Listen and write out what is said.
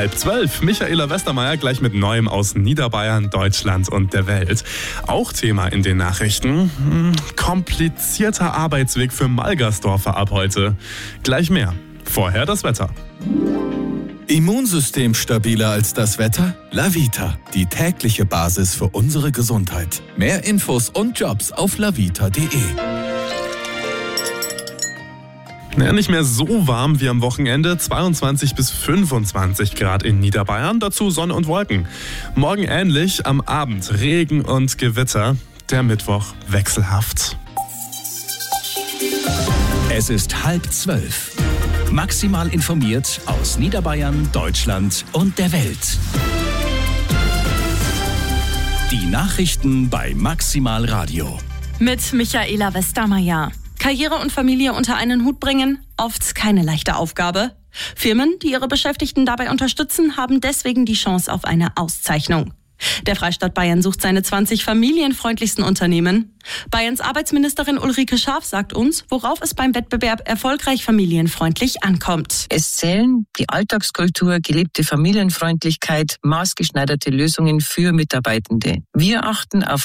11:30. Michaela Westermeier gleich mit Neuem aus Niederbayern, Deutschland und der Welt. Auch Thema in den Nachrichten. Komplizierter Arbeitsweg für Malgersdorfer ab heute. Gleich mehr. Vorher das Wetter. Immunsystem stabiler als das Wetter? Lavita, die tägliche Basis für unsere Gesundheit. Mehr Infos und Jobs auf lavita.de. Naja, nicht mehr so warm wie am Wochenende, 22 bis 25 Grad in Niederbayern, dazu Sonne und Wolken. Morgen ähnlich, am Abend Regen und Gewitter, der Mittwoch wechselhaft. Es ist 11:30. Maximal informiert aus Niederbayern, Deutschland und der Welt. Die Nachrichten bei Maximal Radio. Mit Michaela Westermeier. Karriere und Familie unter einen Hut bringen, oft keine leichte Aufgabe. Firmen, die ihre Beschäftigten dabei unterstützen, haben deswegen die Chance auf eine Auszeichnung. Der Freistaat Bayern sucht seine 20 familienfreundlichsten Unternehmen. Bayerns Arbeitsministerin Ulrike Scharf sagt uns, worauf es beim Wettbewerb erfolgreich familienfreundlich ankommt. Es zählen die Alltagskultur, gelebte Familienfreundlichkeit, maßgeschneiderte Lösungen für Mitarbeitende. Wir achten auf